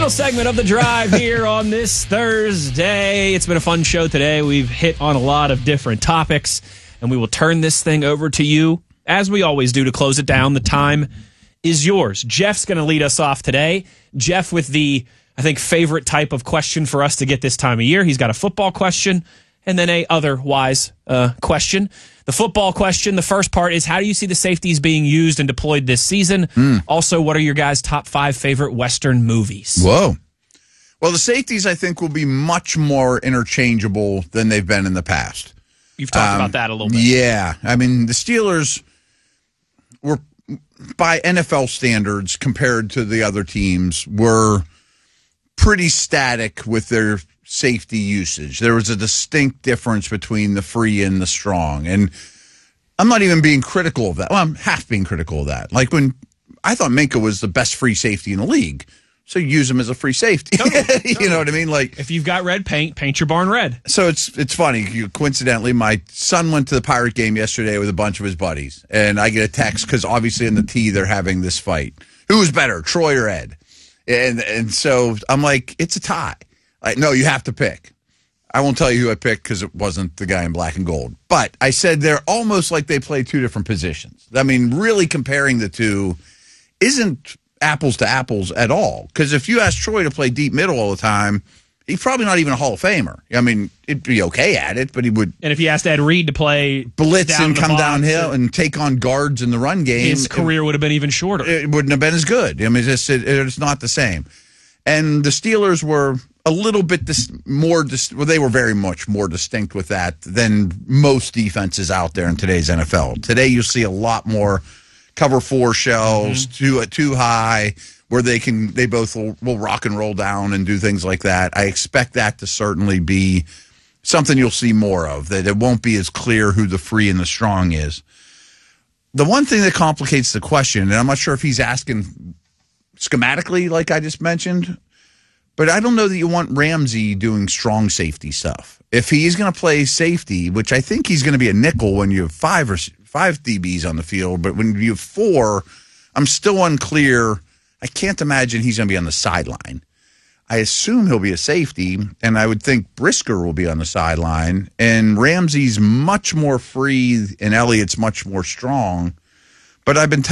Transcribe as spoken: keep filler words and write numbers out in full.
Final segment of The Drive here on this Thursday. It's been a fun show today. We've hit on a lot of different topics, and we will turn this thing over to you, as we always do, to close it down. The time is yours. Jeff's going to lead us off today. Jeff with the, I think, favorite type of question for us to get this time of year. He's got a football question and then a otherwise uh, question. The football question, the first part is, how do you see the safeties being used and deployed this season? Mm. Also, what are your guys' top five favorite Western movies? Whoa. Well, the safeties, I think, will be much more interchangeable than they've been in the past. You've talked um, about that a little bit. Yeah. I mean, the Steelers were, by N F L standards, compared to the other teams, were pretty static with their safety usage. There was a distinct difference between the free and the strong. And I'm not even being critical of that. Well, I'm half being critical of that. Like when I thought Minkah was the best free safety in the league. So you use him as a free safety. Totally, totally. You know what I mean? Like, if you've got red paint, paint your barn red. So it's it's funny. You, coincidentally, my son went to the Pirate game yesterday with a bunch of his buddies. And I get a text because obviously in the T they're having this fight. Who's better, Troy or Ed? And, and so I'm like, it's a tie. Like, no, you have to pick. I won't tell you who I picked because it wasn't the guy in black and gold. But I said they're almost like they play two different positions. I mean, really comparing the two isn't apples to apples at all. Because if you ask Troy to play deep middle all the time, he's probably not even a Hall of Famer. I mean, he'd be okay at it, but he would. And if you asked Ed Reed to play blitz down and come box, downhill and take on guards in the run game, his career it, would have been even shorter. It wouldn't have been as good. I mean, it's, just, it, it's not the same. And the Steelers were a little bit dis- more, dis- well, they were very much more distinct with that than most defenses out there in today's N F L. Today, you see a lot more cover four shells, mm-hmm. too, uh, too high, where they can, they both will, will rock and roll down and do things like that. I expect that to certainly be something you'll see more of, that it won't be as clear who the free and the strong is. The one thing that complicates the question, and I'm not sure if he's asking schematically, like I just mentioned, but I don't know that you want Ramsey doing strong safety stuff. If he's going to play safety, which I think he's going to be a nickel when you have five or five D Bs on the field, but when you have four, I'm still unclear. I can't imagine he's going to be on the sideline. I assume he'll be a safety, and I would think Brisker will be on the sideline, and Ramsey's much more free, and Elliott's much more strong. But I've been